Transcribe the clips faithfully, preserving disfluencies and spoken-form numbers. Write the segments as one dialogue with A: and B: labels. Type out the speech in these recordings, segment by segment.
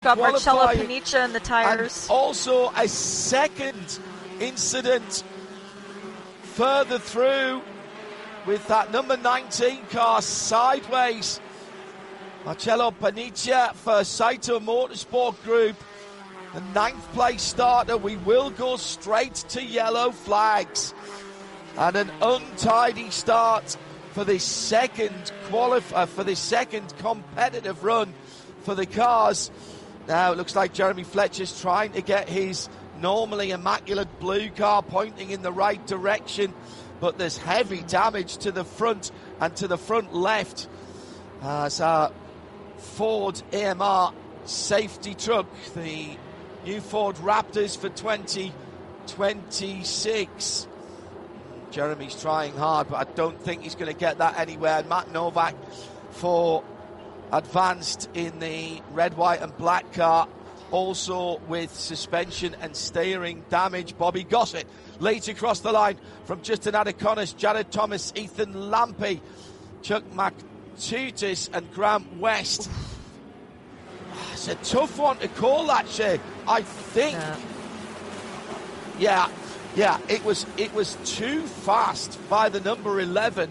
A: got Marcello
B: qualifying.
A: Paniccia in the tires.
B: And also a second incident further through with that number nineteen car sideways. Marcello Paniccia for Saito Motorsport Group, the ninth place starter. We will go straight to yellow flags. And an untidy start for this second qualif- uh, for this second competitive run for the cars. Now it looks like Jeremy Fletcher's trying to get his normally immaculate blue car pointing in the right direction, but there's heavy damage to the front and to the front left as our Ford A M R safety truck, the new Ford Raptors for twenty twenty-six. Jeremy's trying hard, but I don't think he's going to get that anywhere. Matt Novak for advanced in the red, white and black car, also with suspension and steering damage. Bobby Gossett late across the line from Justin Adiconis, Jared Thomas, Ethan Lampe, Chuck McTutis and Graham West. It's a tough one to call that, Shay. I think, yeah. yeah, yeah, it was it was too fast by the number eleven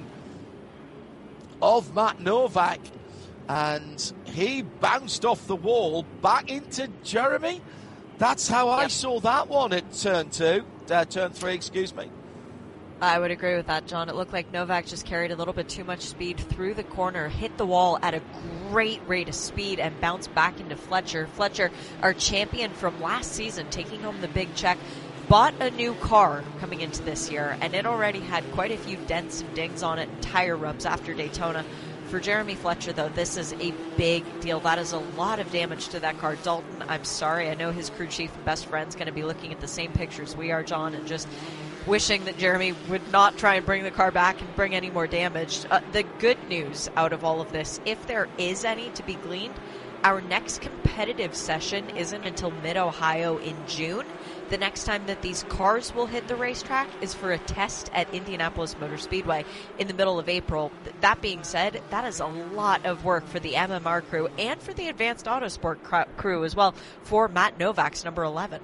B: of Matt Novak, and he bounced off the wall back into Jeremy. That's how yep. I saw that one at turn two, uh, turn three, excuse me.
A: I would agree with that, John. It looked like Novak just carried a little bit too much speed through the corner, hit the wall at a great rate of speed, and bounced back into Fletcher. Fletcher, our champion from last season, taking home the big check, bought a new car coming into this year, and it already had quite a few dents and dings on it and tire rubs after Daytona. For Jeremy Fletcher, though, this is a big deal. That is a lot of damage to that car. Dalton, I'm sorry. I know his crew chief and best friend's going to be looking at the same pictures we are, John, and just wishing that Jeremy would not try and bring the car back and bring any more damage. Uh, the good news out of all of this, if there is any to be gleaned, our next competitive session isn't until Mid-Ohio in June. The next time that these cars will hit the racetrack is for a test at Indianapolis Motor Speedway in the middle of April. That being said, that is a lot of work for the M M R crew and for the Advanced Autosport crew as well for Matt Novak's number eleven.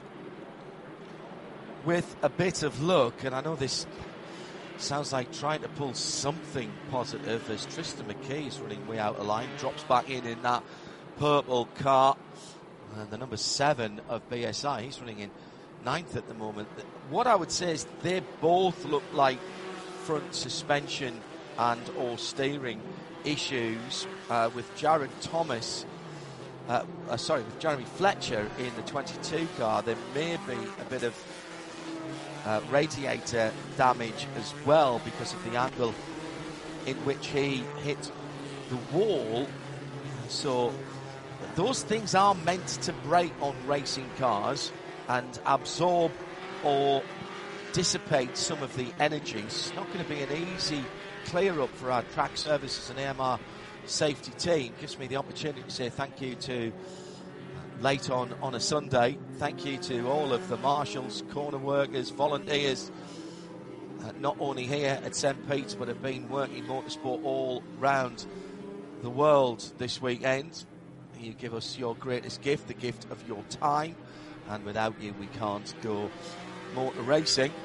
B: With a bit of luck, and I know this sounds like trying to pull something positive, as Tristan McKee is running way out of line, drops back in in that purple car. And the number seven of B S I, he's running in ninth at the moment. What I would say is they both look like front suspension and or steering issues, uh, with Jared Thomas, uh, uh, sorry, with Jeremy Fletcher in the twenty-two car. There may be a bit of uh, radiator damage as well because of the angle in which he hit the wall. So those things are meant to break on racing cars and absorb or dissipate some of the energy. It's not going to be an easy clear up for our track services and A M R safety team. Gives me the opportunity to say thank you to, late on on a Sunday, thank you to all of the marshals, corner workers, volunteers, uh, not only here at Saint Pete's, but have been working motorsport all round the world this weekend. You give us your greatest gift, the gift of your time, and without you we can't go motor racing.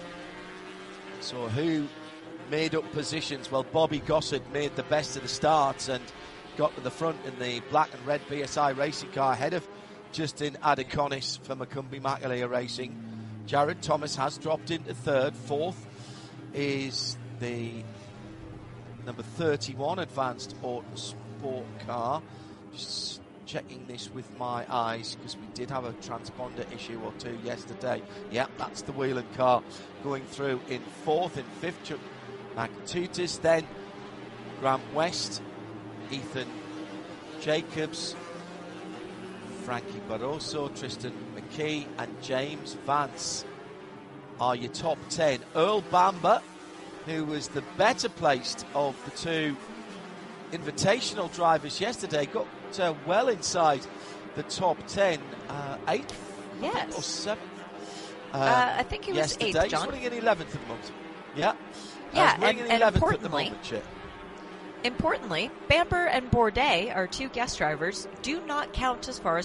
B: So who made up positions? Well, Bobby Gossett made the best of the starts and got to the front in the black and red B S I racing car ahead of Justin Adiconis for Macumbi Makalia Racing. Jared Thomas has dropped into third. Fourth is the number thirty-one Advanced Autosport car. Just checking this with my eyes because we did have a transponder issue or two yesterday. Yeah, that's the Whelan car going through in fourth. In fifth, Chuck McTutis. Then Graham West, Ethan Jacobs, Frankie Barroso, Tristan McKee and James Vance are your top ten. Earl Bamber, who was the better placed of the two invitational drivers yesterday, got uh, well inside the top ten, uh, eighth
A: yes.
B: or seventh.
A: Uh, uh, I think he was
B: yesterday.
A: eighth, John.
B: He's running in eleventh at the moment. Yeah,
A: yeah,
B: uh,
A: and,
B: in
A: and importantly,
B: at the moment,
A: importantly, Bamber and Bourdais, our two guest drivers, do not count as far as